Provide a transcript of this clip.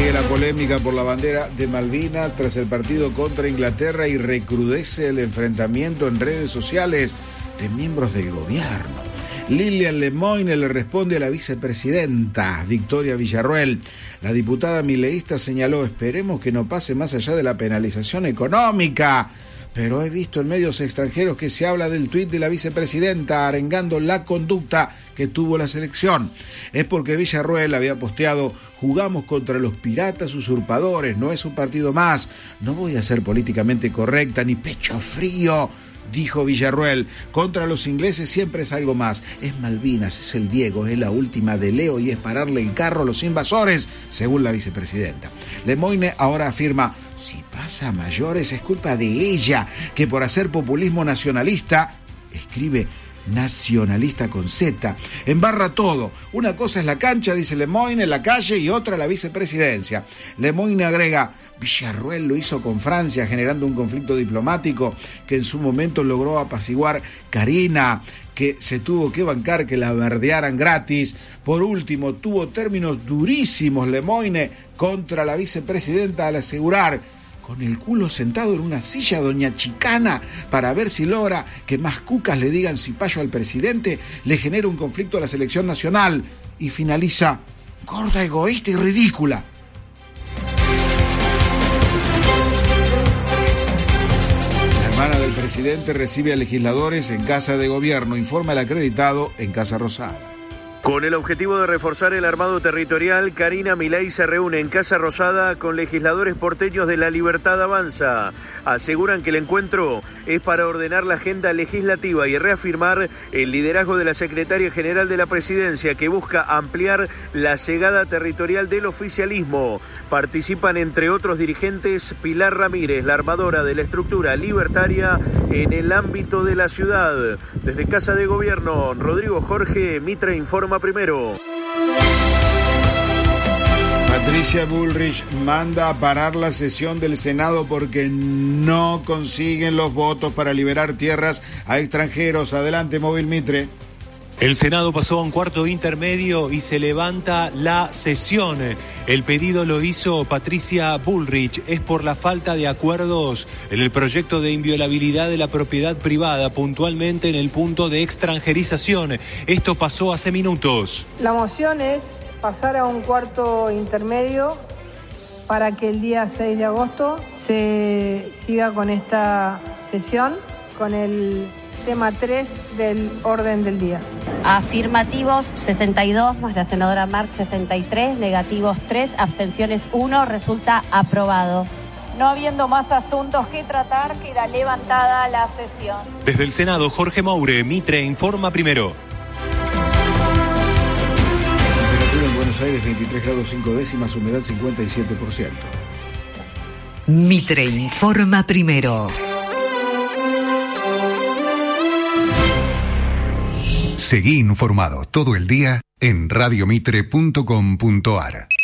Sigue la polémica por la bandera de Malvinas tras el partido contra Inglaterra y recrudece el enfrentamiento en redes sociales de miembros del gobierno. Lilian Lemoyne le responde a la vicepresidenta Victoria Villarruel. La diputada mileísta señaló: esperemos que no pase más allá de la penalización económica. Pero he visto en medios extranjeros que se habla del tuit de la vicepresidenta arengando la conducta que tuvo la selección. Es porque Villarruel había posteado: jugamos contra los piratas usurpadores, no es un partido más. No voy a ser políticamente correcta ni pecho frío, dijo Villarruel. Contra los ingleses siempre es algo más. Es Malvinas, es el Diego, es la última de Leo y es pararle el carro a los invasores, según la vicepresidenta. Lemoyne ahora afirma: si pasa a mayores es culpa de ella, que por hacer populismo nacionalista, escribe nacionalista con Z, embarra todo. Una cosa es la cancha, dice Lemoyne, la calle, y otra la vicepresidencia. Lemoyne agrega: Villarruel lo hizo con Francia, generando un conflicto diplomático que en su momento logró apaciguar Karina, que se tuvo que bancar que la verdearan gratis. Por último, tuvo términos durísimos Lemoyne contra la vicepresidenta al asegurar: con el culo sentado en una silla, doña Chicana, para ver si logra que más cucas le digan cipayo al presidente, le genera un conflicto a la selección nacional. Y finaliza: gorda, egoísta y ridícula. La hermana del presidente recibe a legisladores en Casa de Gobierno, informa el acreditado en Casa Rosada. Con el objetivo de reforzar el armado territorial, Karina Milei se reúne en Casa Rosada con legisladores porteños de La Libertad Avanza. Aseguran que el encuentro es para ordenar la agenda legislativa y reafirmar el liderazgo de la secretaria general de la presidencia, que busca ampliar la llegada territorial del oficialismo. Participan, entre otros dirigentes, Pilar Ramírez, la armadora de la estructura libertaria en el ámbito de la ciudad. Desde Casa de Gobierno, Rodrigo Jorge, Mitre informa primero. Patricia Bullrich manda a parar la sesión del Senado porque no consiguen los votos para liberar tierras a extranjeros. Adelante, Móvil Mitre. El Senado pasó a un cuarto intermedio y se levanta la sesión. El pedido lo hizo Patricia Bullrich. Es por la falta de acuerdos en el proyecto de inviolabilidad de la propiedad privada, puntualmente en el punto de extranjerización. Esto pasó hace minutos. La moción es pasar a un cuarto intermedio para que el día 6 de agosto se siga con esta sesión, con el tema 3 del orden del día. Afirmativos 62 más la senadora Marx 63, negativos 3, abstenciones 1, resulta aprobado. No habiendo más asuntos que tratar, queda levantada la sesión. Desde el Senado, Jorge Moure, Mitre informa primero. Temperatura en Buenos Aires 23 grados 5 décimas, humedad 57%. Mitre informa primero. Seguí informado todo el día en radiomitre.com.ar.